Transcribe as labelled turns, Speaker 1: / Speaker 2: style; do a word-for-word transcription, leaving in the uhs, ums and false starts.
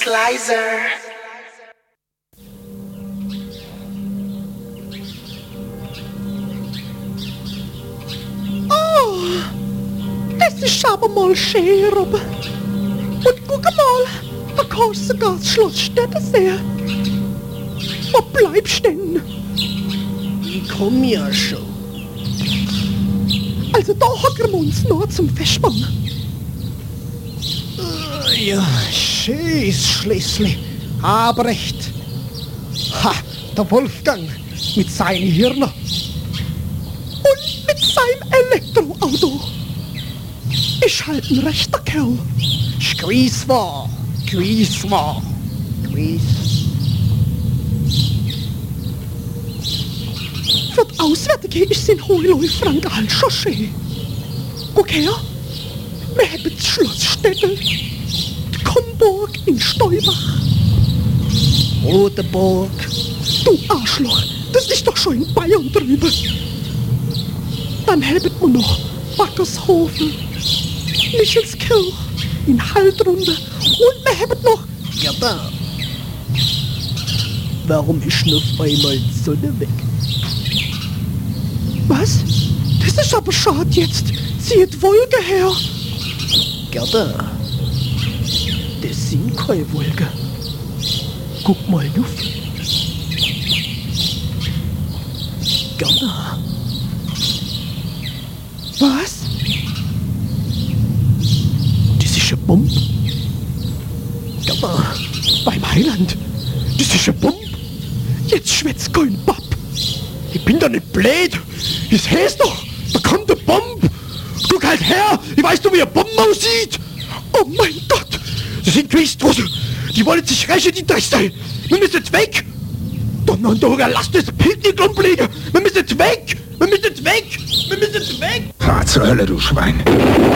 Speaker 1: leiser.
Speaker 2: Oh, das ist aber mal schön, Robbe. Und guck mal, da kannst du sogar das Schloss Städte sehen. Wo bleibst du denn?
Speaker 3: Ich komm ja schon.
Speaker 2: Also da hocken wir uns noch zum Festspann.
Speaker 3: Ja, schönes Schlössli. Aber recht. Ha, der Wolfgang mit seinen Hirnen.
Speaker 2: Und mit seinem Elektroauto. Ist halt ein rechter Kerl.
Speaker 3: Gewiss war, gewiss war, gewiss.
Speaker 2: Für die Auswärtige ist sein Hohloi Frank halt schon schön. Guck her, wir haben das Schloss Städte, die Komburg in Steubach.
Speaker 3: Rotenburg.
Speaker 2: Du Arschloch, das ist doch schon in Bayern drüben. Dann haben wir noch Backershofen, Michelskirch, in Haltrunde und wir haben noch...
Speaker 3: Ja da. Warum ist denn auf einmal die Sonne weg?
Speaker 2: Was? Das ist aber schade jetzt. Zieht Wolke her.
Speaker 3: Gerda, das sind keine Wolken. Guck mal auf. Gerda.
Speaker 2: Was?
Speaker 3: Das ist eine Bombe. Gerda.
Speaker 2: Beim Heiland. Das ist eine Bombe. Jetzt schwätzt kein Bab.
Speaker 3: Ich bin doch nicht blöd. Das heißt doch, da kommt eine Bombe. Guck halt her. Ich weiß doch, wie eine Bombe aussieht.
Speaker 2: Oh mein Gott.
Speaker 3: Das sind Twistdrossel. Die wollen sich rächen, die Drecksteil. Wir müssen jetzt weg. Donnerndorger, lasst das Picknick umlegen. Wir müssen jetzt weg. Wir müssen jetzt weg. Wir müssen jetzt weg.
Speaker 4: Fahr zur Hölle, du Schwein.